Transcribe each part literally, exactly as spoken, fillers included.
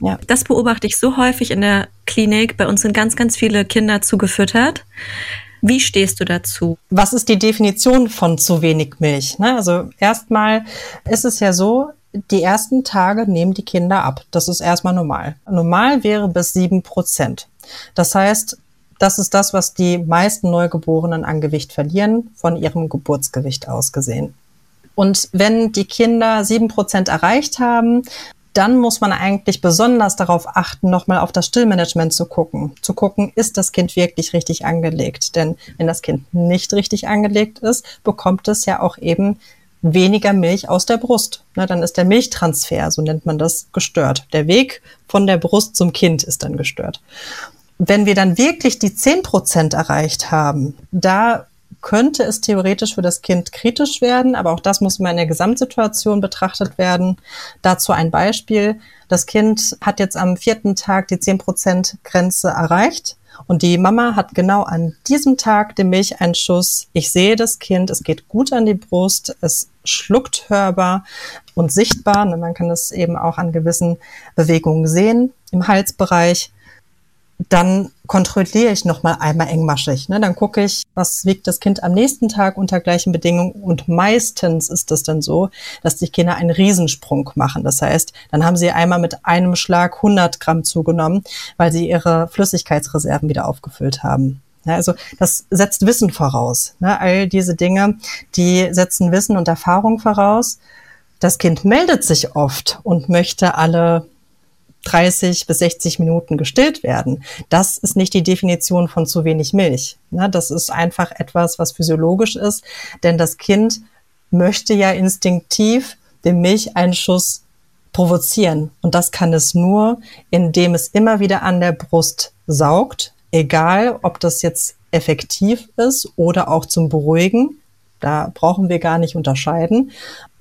Ja. Das beobachte ich so häufig in der Klinik. Bei uns sind ganz, ganz viele Kinder zugefüttert. Wie stehst du dazu? Was ist die Definition von zu wenig Milch? Ne? Also erstmal ist es ja so, die ersten Tage nehmen die Kinder ab. Das ist erstmal normal. Normal wäre bis sieben Prozent. Das heißt, das ist das, was die meisten Neugeborenen an Gewicht verlieren, von ihrem Geburtsgewicht aus gesehen. Und wenn die Kinder sieben Prozent erreicht haben, dann muss man eigentlich besonders darauf achten, nochmal auf das Stillmanagement zu gucken. Zu gucken, ist das Kind wirklich richtig angelegt? Denn wenn das Kind nicht richtig angelegt ist, bekommt es ja auch eben weniger Milch aus der Brust. Na, dann ist der Milchtransfer, so nennt man das, gestört. Der Weg von der Brust zum Kind ist dann gestört. Wenn wir dann wirklich die zehn Prozent erreicht haben, da könnte es theoretisch für das Kind kritisch werden, aber auch das muss mal in der Gesamtsituation betrachtet werden. Dazu ein Beispiel. Das Kind hat jetzt am vierten Tag die zehn Prozent Grenze erreicht und die Mama hat genau an diesem Tag den Milcheinschuss. Ich sehe das Kind, es geht gut an die Brust, es schluckt hörbar und sichtbar. Man kann es eben auch an gewissen Bewegungen sehen im Halsbereich. Dann kontrolliere ich nochmal einmal engmaschig. Ne? Dann gucke ich, was wiegt das Kind am nächsten Tag unter gleichen Bedingungen. Und meistens ist es dann so, dass die Kinder einen Riesensprung machen. Das heißt, dann haben sie einmal mit einem Schlag hundert Gramm zugenommen, weil sie ihre Flüssigkeitsreserven wieder aufgefüllt haben. Ja, also das setzt Wissen voraus. Ne? All diese Dinge, die setzen Wissen und Erfahrung voraus. Das Kind meldet sich oft und möchte alle dreißig bis sechzig Minuten gestillt werden. Das ist nicht die Definition von zu wenig Milch. Das ist einfach etwas, was physiologisch ist, denn das Kind möchte ja instinktiv den Milcheinschuss provozieren. Und das kann es nur, indem es immer wieder an der Brust saugt, egal ob das jetzt effektiv ist oder auch zum Beruhigen. Da brauchen wir gar nicht unterscheiden.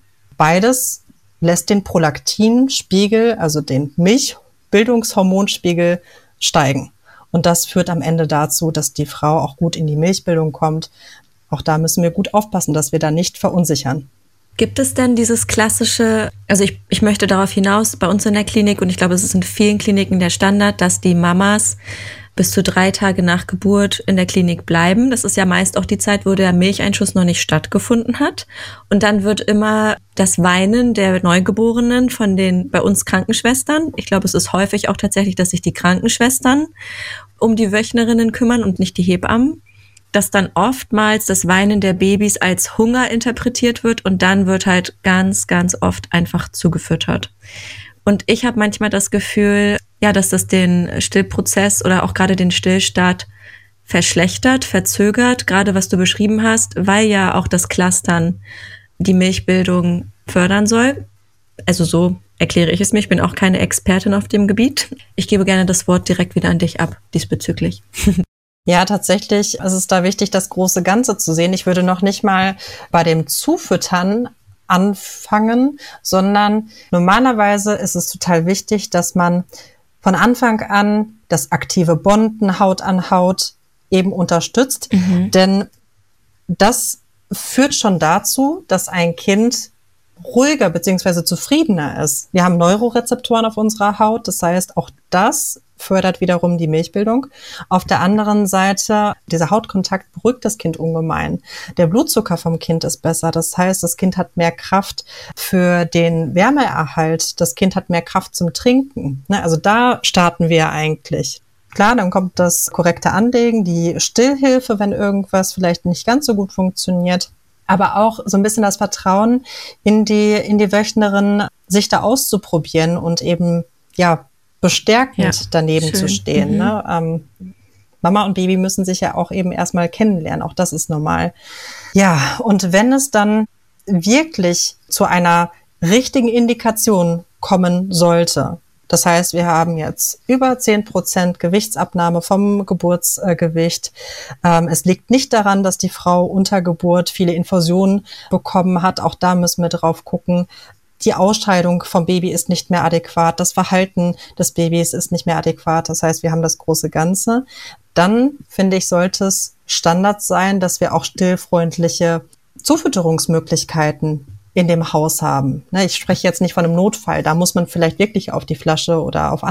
Beides lässt den Prolaktinspiegel, also den Milchbildungshormonspiegel, steigen. Und das führt am Ende dazu, dass die Frau auch gut in die Milchbildung kommt. Auch da müssen wir gut aufpassen, dass wir da nicht verunsichern. Gibt es denn dieses klassische, also ich, ich möchte darauf hinaus, bei uns in der Klinik, und ich glaube, es ist in vielen Kliniken der Standard, dass die Mamas bis zu drei Tage nach Geburt in der Klinik bleiben. Das ist ja meist auch die Zeit, wo der Milcheinschuss noch nicht stattgefunden hat. Und dann wird immer das Weinen der Neugeborenen von den bei uns Krankenschwestern, ich glaube, es ist häufig auch tatsächlich, dass sich die Krankenschwestern um die Wöchnerinnen kümmern und nicht die Hebammen, dass dann oftmals das Weinen der Babys als Hunger interpretiert wird und dann wird halt ganz, ganz oft einfach zugefüttert. Und ich habe manchmal das Gefühl, ja, dass das den Stillprozess oder auch gerade den Stillstart verschlechtert, verzögert, gerade was du beschrieben hast, weil ja auch das Clustern die Milchbildung fördern soll. Also so erkläre ich es mir. Ich bin auch keine Expertin auf dem Gebiet. Ich gebe gerne das Wort direkt wieder an dich ab diesbezüglich. Ja, tatsächlich ist es da wichtig, das große Ganze zu sehen. Ich würde noch nicht mal bei dem Zufüttern anfangen, sondern normalerweise ist es total wichtig, dass man von Anfang an das aktive Bonden Haut an Haut eben unterstützt. Mhm. Denn das führt schon dazu, dass ein Kind ruhiger bzw. zufriedener ist. Wir haben Neurorezeptoren auf unserer Haut, das heißt, auch das fördert wiederum die Milchbildung. Auf der anderen Seite, dieser Hautkontakt beruhigt das Kind ungemein. Der Blutzucker vom Kind ist besser, das heißt, das Kind hat mehr Kraft für den Wärmeerhalt, das Kind hat mehr Kraft zum Trinken. Also da starten wir eigentlich. Klar, dann kommt das korrekte Anlegen, die Stillhilfe, wenn irgendwas vielleicht nicht ganz so gut funktioniert. Aber auch so ein bisschen das Vertrauen in die, in die Wöchnerin, sich da auszuprobieren und eben, ja, bestärkend ja, daneben schön. Zu stehen. Mhm. Ne? Ähm, Mama und Baby müssen sich ja auch eben erstmal kennenlernen. Auch das ist normal. Ja, und wenn es dann wirklich zu einer richtigen Indikation kommen sollte, das heißt, wir haben jetzt über zehn Prozent Gewichtsabnahme vom Geburtsgewicht. Ähm, es liegt nicht daran, dass die Frau unter Geburt viele Infusionen bekommen hat. Auch da müssen wir drauf gucken. Die Ausscheidung vom Baby ist nicht mehr adäquat. Das Verhalten des Babys ist nicht mehr adäquat. Das heißt, wir haben das große Ganze. Dann, finde ich, sollte es Standard sein, dass wir auch stillfreundliche Zufütterungsmöglichkeiten in dem Haus haben. Ich spreche jetzt nicht von einem Notfall, da muss man vielleicht wirklich auf die Flasche oder auf